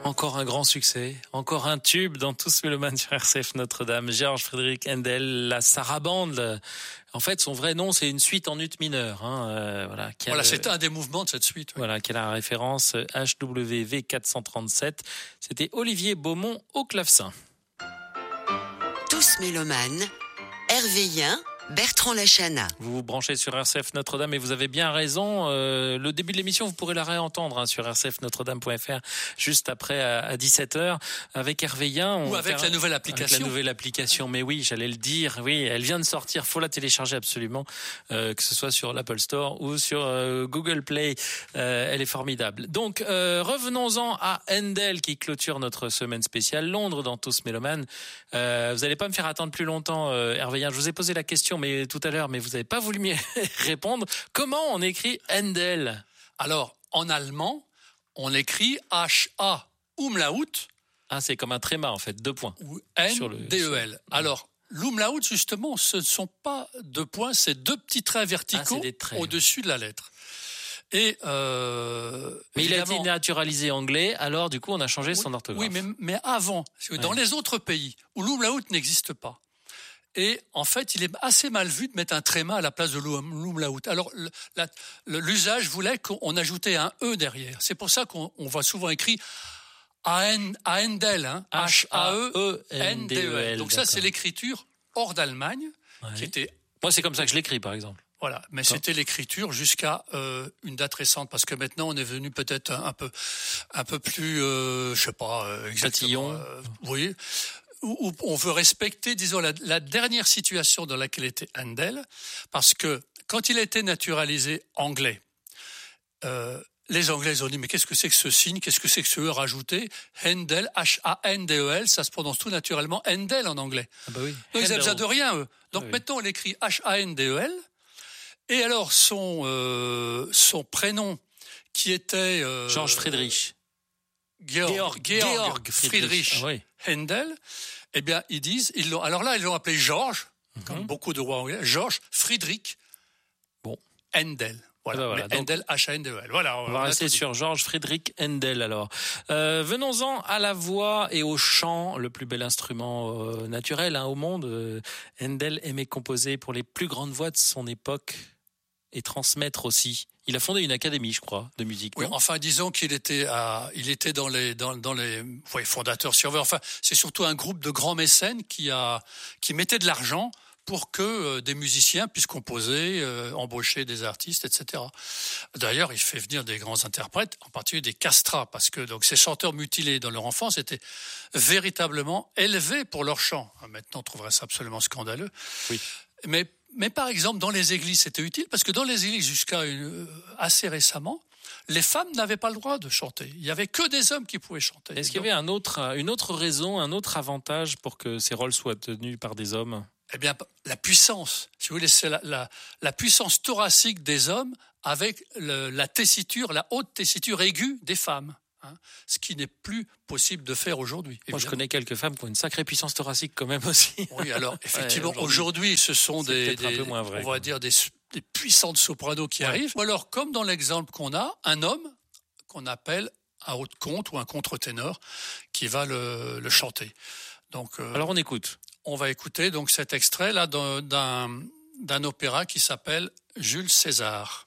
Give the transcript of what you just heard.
Encore un grand succès, encore un tube dans Tous mélomanes sur RCF Notre-Dame. Georges Friedrich Händel, la sarabande. En fait, son vrai nom, c'est une suite en ut mineur. Voilà, c'est un des mouvements de cette suite. Oui. Voilà, qui a la référence HWV 437. C'était Olivier Beaumont au clavecin. Tous mélomanes, Hervéien, Bertrand Lachana. Vous vous branchez sur RCF Notre-Dame et vous avez bien raison. Le début de l'émission, vous pourrez la réentendre sur rcfnotredame.fr juste après à 17h avec Hervéien. Ou avec la nouvelle application. Avec la nouvelle application, mais oui, j'allais le dire. Oui, elle vient de sortir, faut la télécharger absolument, que ce soit sur l'Apple Store ou sur Google Play. Elle est formidable. Donc, revenons-en à Händel qui clôture notre semaine spéciale Londres dans Tous mélomanes. Vous n'allez pas me faire attendre plus longtemps, Hervéien. Je vous ai posé la question tout à l'heure, mais vous n'avez pas voulu m'y répondre. Comment on écrit Händel ? Alors, en allemand, on écrit H-A umlaut. Ah, c'est comme un tréma, en fait, 2 points. Ou N-D-E-L. Alors, l'umlaut, justement, ce ne sont pas 2 points, c'est 2 petits traits verticaux au-dessus de la lettre. Et mais il a été naturalisé anglais, alors du coup, on a changé son orthographe. Oui, mais avant, parce que dans les autres pays où l'umlaut n'existe pas, et en fait, il est assez mal vu de mettre un tréma à la place de l'umlaut. Alors, l'usage voulait qu'on ajoutait un E derrière. C'est pour ça qu'on voit souvent écrit Händel, H-A-E-N-D-E-L. Donc ça, c'est l'écriture hors d'Allemagne, qui était... Moi, c'est comme ça que je l'écris, par exemple. Voilà, mais c'était l'écriture jusqu'à une date récente, parce que maintenant, on est venu peut-être un peu plus, tatillon. Oui. Où on veut respecter, disons, la dernière situation dans laquelle était Händel, parce que quand il a été naturalisé anglais, les Anglais ont dit, mais qu'est-ce que c'est que ce signe, qu'est-ce que c'est que ce E rajouté ? Händel, H-A-N-D-E-L, ça se prononce tout naturellement Händel en anglais. Ah bah oui. Donc ils n'avaient besoin de rien, eux. Donc maintenant, on l'écrit H-A-N-D-E-L, et alors son prénom, qui était... Georges Friedrich. Georg Friedrich Händel, eh bien, ils l'ont appelé Georges, comme beaucoup de rois anglais, Georges Friedrich Händel. Voilà, Händel, H-A-N-D-E-L. Voilà, on va rester sur Georges Friedrich Händel, alors. Venons-en à la voix et au chant, le plus bel instrument naturel au monde. Händel aimait composer pour les plus grandes voix de son époque et transmettre aussi. Il a fondé une académie, je crois, de musique. Oui, enfin, disons qu'il était dans les fondateurs surveillants. Enfin, c'est surtout un groupe de grands mécènes qui mettait de l'argent pour que des musiciens puissent composer, embaucher des artistes, etc. D'ailleurs, il fait venir des grands interprètes, en particulier des castrats, parce que donc ces chanteurs mutilés dans leur enfance étaient véritablement élevés pour leur chant. Maintenant, on trouverait ça absolument scandaleux. Oui. Mais par exemple, dans les églises, c'était utile, parce que dans les églises, jusqu'à assez récemment, les femmes n'avaient pas le droit de chanter. Il n'y avait que des hommes qui pouvaient chanter. Est-ce qu'il y avait une autre raison, un autre avantage pour que ces rôles soient tenus par des hommes ? Eh bien, la puissance. Si vous voulez, c'est la puissance thoracique des hommes avec la tessiture, la haute tessiture aiguë des femmes. Ce qui n'est plus possible de faire aujourd'hui. Moi, je connais quelques femmes qui ont une sacrée puissance thoracique quand même aussi. Oui, alors effectivement, aujourd'hui, ce sont des puissantes sopranos qui arrivent. Ou alors, comme dans l'exemple qu'on a, un homme qu'on appelle un haut de conte ou un contre-ténor qui va le chanter. Donc, alors, on écoute. On va écouter donc cet extrait là d'un opéra qui s'appelle Jules César.